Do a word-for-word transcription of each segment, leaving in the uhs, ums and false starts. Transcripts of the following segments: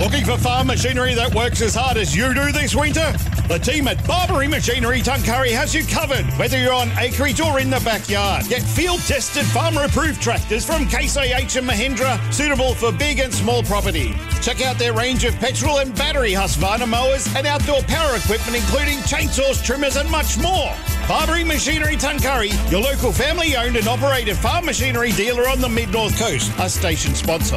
Looking for farm machinery that works as hard as you do this winter? The team at Barbary Machinery Tuncurry has you covered, whether you're on acreage or in the backyard. Get field-tested, farmer-approved tractors from Case I H and Mahindra, suitable for big and small property. Check out their range of petrol and battery Husqvarna mowers and outdoor power equipment, including chainsaws, trimmers and much more. Barbary Machinery Tuncurry, your local family-owned and operated farm machinery dealer on the Mid-North Coast, a station sponsor.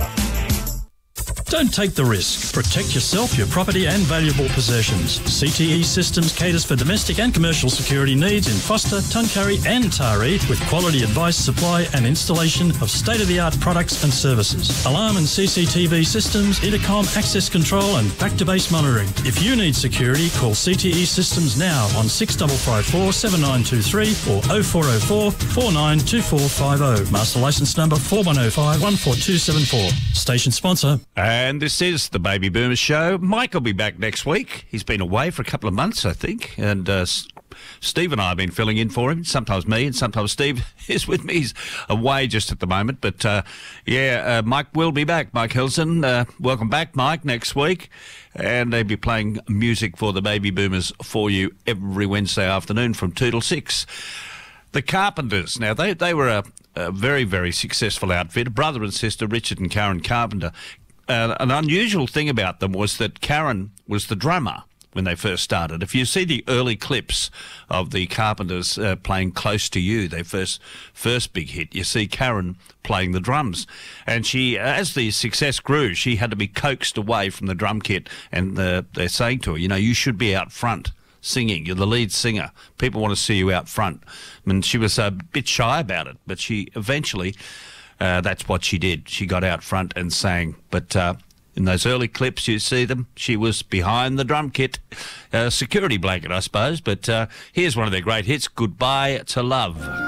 Don't take the risk. Protect yourself, your property and valuable possessions. C T E Systems caters for domestic and commercial security needs in Foster, Tuncurry and Taree with quality advice, supply and installation of state-of-the-art products and services. Alarm and C C T V systems, intercom, access control and back-to-base monitoring. If you need security, call C T E Systems now on six five five four, seven nine two three or oh four oh four, four nine two four five oh. Master licence number four one oh five, one four two seven four. Station sponsor. And this is the Baby Boomers Show. Mike will be back next week. He's been away for a couple of months, I think, and uh, Steve and I have been filling in for him. Sometimes me and sometimes Steve is with me. He's away just at the moment, but uh, yeah, uh, Mike will be back. Mike Hilson, uh, welcome back, Mike, next week. And they'll be playing music for the Baby Boomers for you every Wednesday afternoon from two till six. The Carpenters, now they, they were a, a very, very successful outfit, brother and sister, Richard and Karen Carpenter. Uh, an unusual thing about them was that Karen was the drummer when they first started. If you see the early clips of the Carpenters uh, playing Close to You, their first first big hit, you see Karen playing the drums. And she, as the success grew, she had to be coaxed away from the drum kit, and uh, they're saying to her, you know, you should be out front singing. You're the lead singer. People want to see you out front. And she was a bit shy about it, but she eventually... Uh, that's what she did. She got out front and sang. But uh, in those early clips, you see them, she was behind the drum kit. Uh, security blanket, I suppose. But uh, here's one of their great hits, Goodbye to Love.